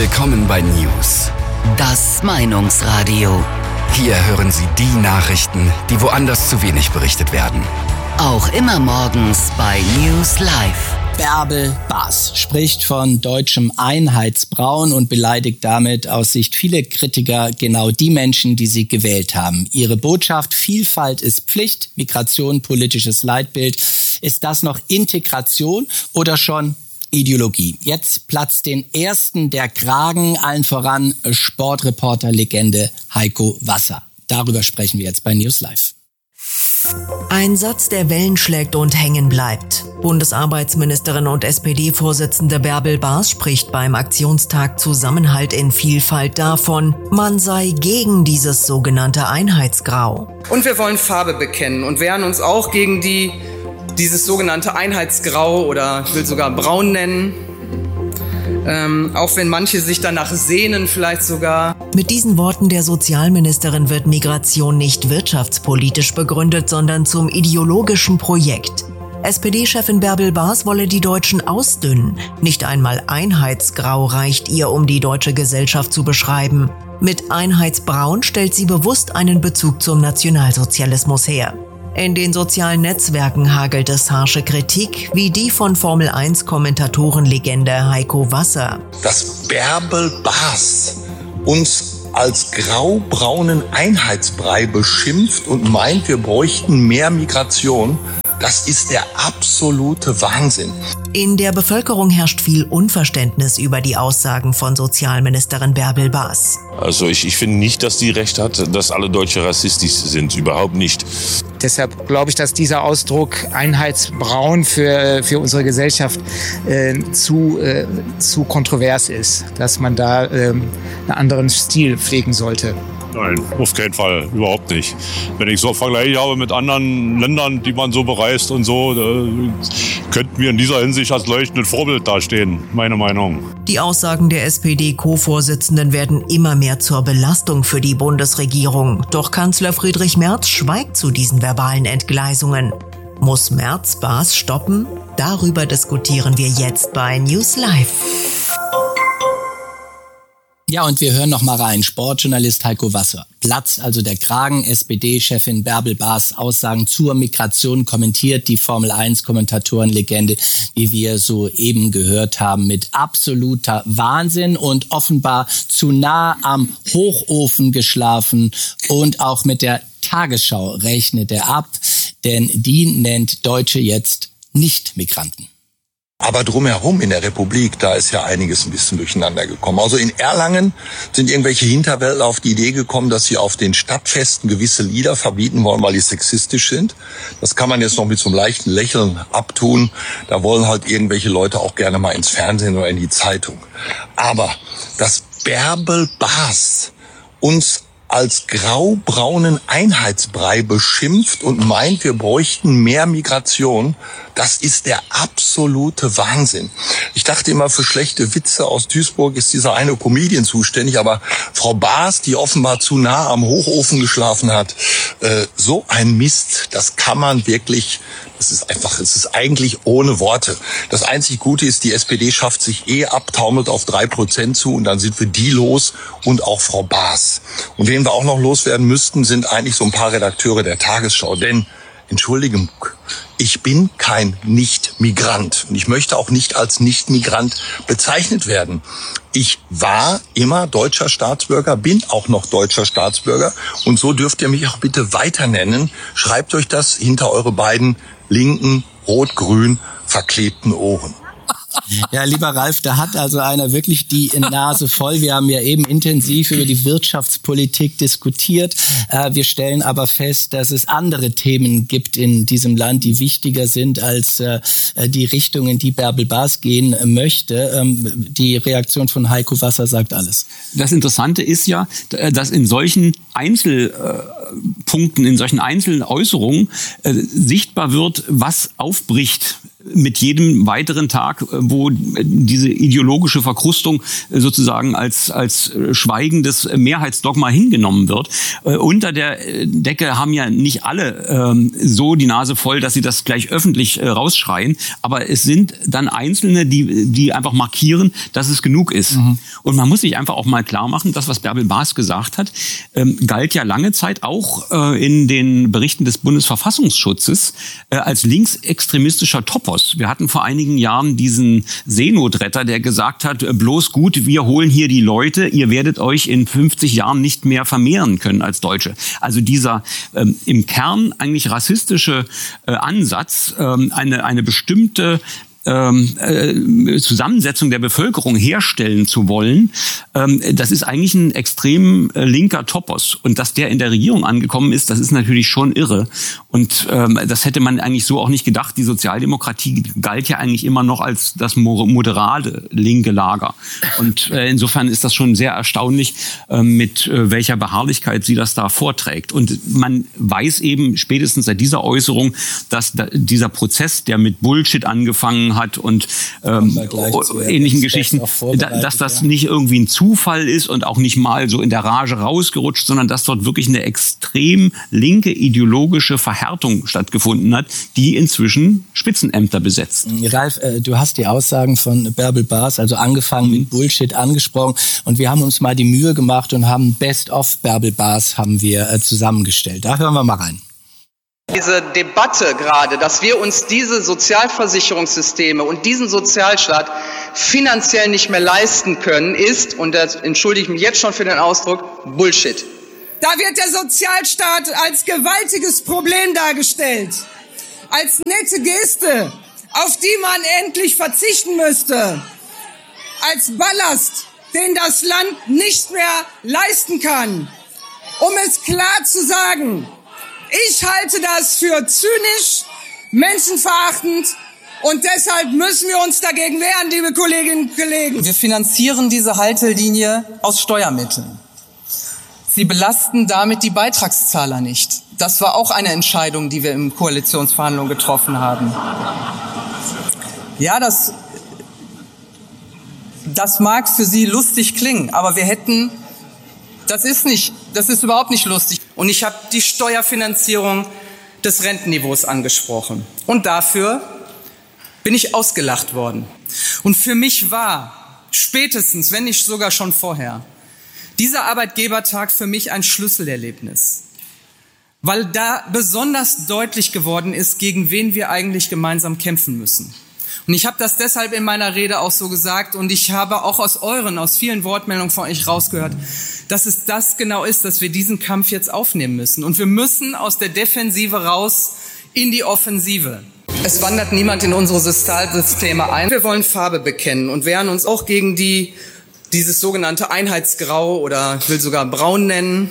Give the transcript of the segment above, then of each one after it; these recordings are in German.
Willkommen bei News. Das Meinungsradio. Hier hören Sie die Nachrichten, die woanders zu wenig berichtet werden. Auch immer morgens bei News Live. Bärbel Bas spricht von deutschem Einheitsbrauen und beleidigt damit aus Sicht vieler Kritiker genau die Menschen, die sie gewählt haben. Ihre Botschaft: Vielfalt ist Pflicht, Migration politisches Leitbild. Ist das noch Integration oder schon Ideologie? Jetzt platzt den Ersten der Kragen, allen voran Sportreporter-Legende Heiko Wasser. Darüber sprechen wir jetzt bei News Live. Ein Satz, der Wellen schlägt und hängen bleibt. Bundesarbeitsministerin und SPD-Vorsitzende Bärbel Bas spricht beim Aktionstag Zusammenhalt in Vielfalt davon, man sei gegen dieses sogenannte Einheitsgrau. Und wir wollen Farbe bekennen und wehren uns auch gegen dieses sogenannte Einheitsgrau oder ich will sogar braun nennen. Auch wenn manche sich danach sehnen, vielleicht sogar. Mit diesen Worten der Sozialministerin wird Migration nicht wirtschaftspolitisch begründet, sondern zum ideologischen Projekt. SPD-Chefin Bärbel Bas wolle die Deutschen ausdünnen. Nicht einmal Einheitsgrau reicht ihr, um die deutsche Gesellschaft zu beschreiben. Mit Einheitsbraun stellt sie bewusst einen Bezug zum Nationalsozialismus her. In den sozialen Netzwerken hagelt es harsche Kritik, wie die von Formel-1-Kommentatorenlegende Heiko Wasser. Dass Bärbel Bas uns als graubraunen Einheitsbrei beschimpft und meint, wir bräuchten mehr Migration, das ist der absolute Wahnsinn. In der Bevölkerung herrscht viel Unverständnis über die Aussagen von Sozialministerin Bärbel Bas. Also ich finde nicht, dass die recht hat, dass alle Deutsche rassistisch sind. Überhaupt nicht. Deshalb glaube ich, dass dieser Ausdruck Einheitsbraun für unsere Gesellschaft zu kontrovers ist. Dass man da einen anderen Stil pflegen sollte. Nein, auf keinen Fall, überhaupt nicht. Wenn ich so Vergleiche habe mit anderen Ländern, die man so bereist und so, könnten wir in dieser Hinsicht als leuchtendes Vorbild dastehen, meine Meinung. Die Aussagen der SPD-Co-Vorsitzenden werden immer mehr zur Belastung für die Bundesregierung. Doch Kanzler Friedrich Merz schweigt zu diesen verbalen Entgleisungen. Muss Merz Bas stoppen? Darüber diskutieren wir jetzt bei News Live. Ja, und wir hören noch mal rein. Sportjournalist Heiko Wasser. Platzt also der Kragen. SPD-Chefin Bärbel Bas Aussagen zur Migration kommentiert die Formel-1-Kommentatorenlegende, wie wir soeben gehört haben, mit absoluter Wahnsinn und offenbar zu nah am Hochofen geschlafen. Und auch mit der Tagesschau rechnet er ab, denn die nennt Deutsche jetzt Nicht-Migranten. Aber drumherum in der Republik, da ist ja einiges ein bisschen durcheinander gekommen. Also in Erlangen sind irgendwelche Hinterwäldler auf die Idee gekommen, dass sie auf den Stadtfesten gewisse Lieder verbieten wollen, weil die sexistisch sind. Das kann man jetzt noch mit so einem leichten Lächeln abtun. Da wollen halt irgendwelche Leute auch gerne mal ins Fernsehen oder in die Zeitung. Aber dass Bärbel Bas uns als graubraunen Einheitsbrei beschimpft und meint, wir bräuchten mehr Migration, das ist der absolute Wahnsinn. Ich dachte immer, für schlechte Witze aus Duisburg ist dieser eine Comedian zuständig, aber Frau Bas, die offenbar zu nah am Hochofen geschlafen hat, so ein Mist, das kann man wirklich, es ist eigentlich ohne Worte. Das einzig Gute ist, die SPD schafft sich abtaumelt auf 3% zu und dann sind wir die los und auch Frau Bas. Und wen wir auch noch loswerden müssten, sind eigentlich so ein paar Redakteure der Tagesschau, denn Entschuldigung, ich bin kein Nicht-Migrant und ich möchte auch nicht als Nicht-Migrant bezeichnet werden. Ich war immer deutscher Staatsbürger, bin auch noch deutscher Staatsbürger und so dürft ihr mich auch bitte weiter nennen. Schreibt euch das hinter eure beiden linken, rot-grün verklebten Ohren. Ja, lieber Ralf, da hat also einer wirklich die Nase voll. Wir haben ja eben intensiv über die Wirtschaftspolitik diskutiert. Wir stellen aber fest, dass es andere Themen gibt in diesem Land, die wichtiger sind als die Richtung, in die Bärbel Bas gehen möchte. Die Reaktion von Heiko Wasser sagt alles. Das Interessante ist ja, dass in solchen Einzelpunkten, in solchen Einzeläußerungen sichtbar wird, was aufbricht mit jedem weiteren Tag, wo diese ideologische Verkrustung sozusagen als schweigendes Mehrheitsdogma hingenommen wird. Unter der Decke haben ja nicht alle so die Nase voll, dass sie das gleich öffentlich rausschreien, aber es sind dann Einzelne, die einfach markieren, dass es genug ist. Und man muss sich einfach auch mal klar machen, das, was Bärbel Baas gesagt hat, galt ja lange Zeit auch in den Berichten des Bundesverfassungsschutzes als linksextremistischer Topos. Wir hatten vor einigen Jahren diesen Seenotretter, der gesagt hat, bloß gut, wir holen hier die Leute, ihr werdet euch in 50 Jahren nicht mehr vermehren können als Deutsche. Also dieser im Kern eigentlich rassistische Ansatz, eine bestimmte Zusammensetzung der Bevölkerung herstellen zu wollen, das ist eigentlich ein extrem linker Topos. Und dass der in der Regierung angekommen ist, das ist natürlich schon irre. Und das hätte man eigentlich so auch nicht gedacht. Die Sozialdemokratie galt ja eigentlich immer noch als das moderate linke Lager. Und insofern ist das schon sehr erstaunlich, mit welcher Beharrlichkeit sie das da vorträgt. Und man weiß eben spätestens seit dieser Äußerung, dass dieser Prozess, der mit Bullshit angefangen hat und ähnlichen Geschichten, dass das nicht irgendwie ein Zufall ist und auch nicht mal so in der Rage rausgerutscht, sondern dass dort wirklich eine extrem linke ideologische Verhärtung stattgefunden hat, die inzwischen Spitzenämter besetzt. Ralf, du hast die Aussagen von Bärbel Baas, also angefangen mit Bullshit, angesprochen, und wir haben uns mal die Mühe gemacht und haben Best of Bärbel Baas haben wir zusammengestellt. Da hören wir mal rein. Diese Debatte gerade, dass wir uns diese Sozialversicherungssysteme und diesen Sozialstaat finanziell nicht mehr leisten können, ist, und da entschuldige ich mich jetzt schon für den Ausdruck, Bullshit. Da wird der Sozialstaat als gewaltiges Problem dargestellt, als nette Geste, auf die man endlich verzichten müsste, als Ballast, den das Land nicht mehr leisten kann. Um es klar zu sagen: Ich halte das für zynisch, menschenverachtend, und deshalb müssen wir uns dagegen wehren, liebe Kolleginnen und Kollegen. Wir finanzieren diese Haltelinie aus Steuermitteln. Sie belasten damit die Beitragszahler nicht. Das war auch eine Entscheidung, die wir in Koalitionsverhandlungen getroffen haben. Ja, das mag für Sie lustig klingen, aber wir hätten... Das ist überhaupt nicht lustig. Und ich habe die Steuerfinanzierung des Rentenniveaus angesprochen. Und dafür bin ich ausgelacht worden. Und für mich war spätestens, wenn nicht sogar schon vorher, dieser Arbeitgebertag für mich ein Schlüsselerlebnis. Weil da besonders deutlich geworden ist, gegen wen wir eigentlich gemeinsam kämpfen müssen. Und ich habe das deshalb in meiner Rede auch so gesagt, und ich habe auch aus vielen Wortmeldungen von euch rausgehört, dass es das genau ist, dass wir diesen Kampf jetzt aufnehmen müssen. Und wir müssen aus der Defensive raus in die Offensive. Es wandert niemand in unsere Sozialsysteme ein. Wir wollen Farbe bekennen und wehren uns auch gegen dieses sogenannte Einheitsgrau, oder ich will sogar braun nennen.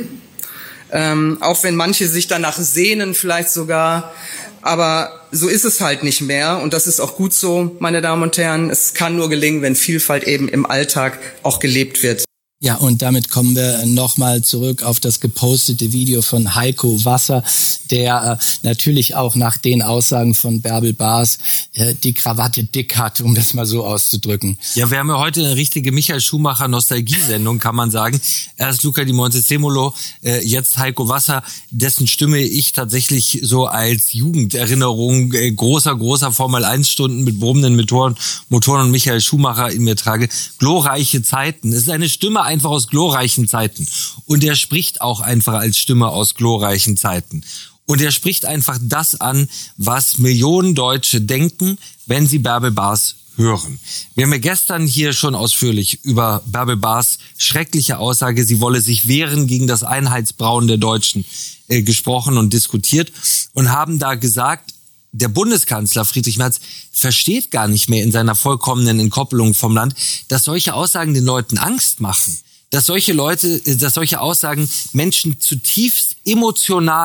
Auch wenn manche sich danach sehnen vielleicht sogar. Aber so ist es halt nicht mehr, und das ist auch gut so, meine Damen und Herren. Es kann nur gelingen, wenn Vielfalt eben im Alltag auch gelebt wird. Ja, und damit kommen wir nochmal zurück auf das gepostete Video von Heiko Wasser, der natürlich auch nach den Aussagen von Bärbel Baas die Krawatte dick hat, um das mal so auszudrücken. Ja, wir haben ja heute eine richtige Michael Schumacher Nostalgiesendung, kann man sagen. Erst Luca Di Montezemolo, jetzt Heiko Wasser, dessen Stimme ich tatsächlich so als Jugenderinnerung großer Formel-1-Stunden mit brummenden Motoren und Michael Schumacher in mir trage. Glorreiche Zeiten. Es ist eine Stimme einfach aus glorreichen Zeiten. Und er spricht auch einfach als Stimme aus glorreichen Zeiten. Und er spricht einfach das an, was Millionen Deutsche denken, wenn sie Bärbel Baas hören. Wir haben ja gestern hier schon ausführlich über Bärbel Baas schreckliche Aussage, sie wolle sich wehren gegen das Einheitsbrauen der Deutschen gesprochen und diskutiert und haben da gesagt, der Bundeskanzler Friedrich Merz versteht gar nicht mehr in seiner vollkommenen Entkoppelung vom Land, dass solche Aussagen den Leuten Angst machen. Dass solche Aussagen Menschen zutiefst emotional treffen.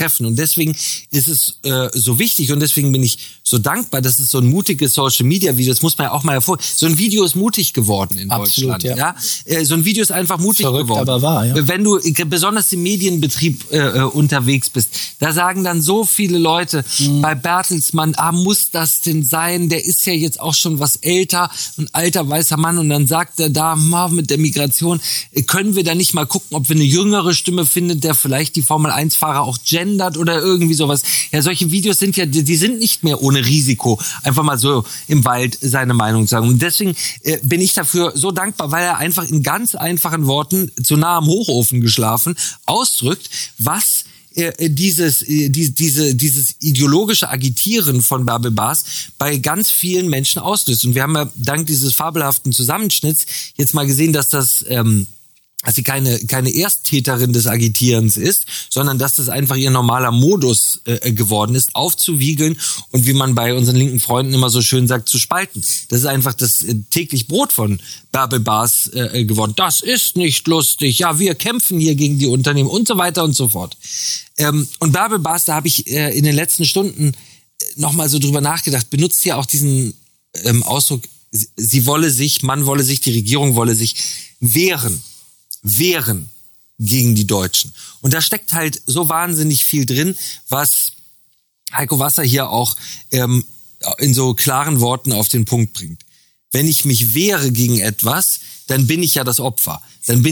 treffen. Und deswegen ist es so wichtig und deswegen bin ich so dankbar, dass es so ein mutiges Social-Media-Video, das muss man ja auch mal hervorheben. So ein Video ist mutig geworden in Deutschland. Ja. So ein Video ist einfach mutig geworden. Aber wahr, ja. Wenn du besonders im Medienbetrieb unterwegs bist, da sagen dann so viele Leute bei Bertelsmann, muss das denn sein? Der ist ja jetzt auch schon was älter, ein alter weißer Mann. Und dann sagt er da, mit der Migration, können wir da nicht mal gucken, ob wir eine jüngere Stimme finden, der vielleicht die Formel-1-Fahrer auch gendert oder irgendwie sowas. Ja, solche Videos sind ja, die sind nicht mehr ohne Risiko. Einfach mal so im Wald seine Meinung sagen. Und deswegen bin ich dafür so dankbar, weil er einfach in ganz einfachen Worten, zu nah am Hochofen geschlafen, ausdrückt, was dieses ideologische Agitieren von Bärbel Baas bei ganz vielen Menschen auslöst. Und wir haben ja dank dieses fabelhaften Zusammenschnitts jetzt mal gesehen, dass das dass sie keine Ersttäterin des Agitierens ist, sondern dass das einfach ihr normaler Modus geworden ist, aufzuwiegeln und wie man bei unseren linken Freunden immer so schön sagt, zu spalten. Das ist einfach das täglich Brot von Bärbel Baas geworden. Das ist nicht lustig. Ja, wir kämpfen hier gegen die Unternehmen und so weiter und so fort. Und Bärbel Baas, da habe ich in den letzten Stunden nochmal so drüber nachgedacht, benutzt ja auch diesen Ausdruck, die Regierung wolle sich wehren gegen die Deutschen. Und da steckt halt so wahnsinnig viel drin, was Heiko Wasser hier auch in so klaren Worten auf den Punkt bringt. Wenn ich mich wehre gegen etwas, dann bin ich ja das Opfer. Dann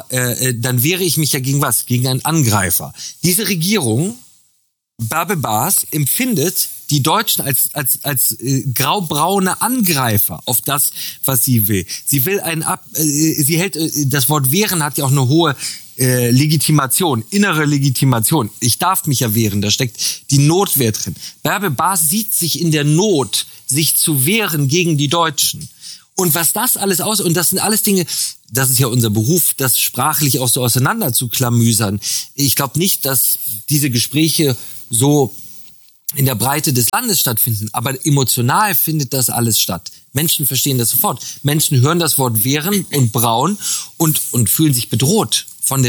wehre ich mich ja gegen was? Gegen einen Angreifer. Diese Regierung, Bärbel Baas, empfindet die Deutschen als graubraune Angreifer auf das, was sie will. Sie will sie hält, das Wort wehren hat ja auch eine hohe Legitimation, innere Legitimation. Ich darf mich ja wehren, da steckt die Notwehr drin. Bärbel Baas sieht sich in der Not, sich zu wehren gegen die Deutschen. Und was das alles und das sind alles Dinge, das ist ja unser Beruf, das sprachlich auch so auseinander zu klamüsern. Ich glaube nicht, dass diese Gespräche so in der Breite des Landes stattfinden, aber emotional findet das alles statt. Menschen verstehen das sofort. Menschen hören das Wort wehren und braun und fühlen sich bedroht von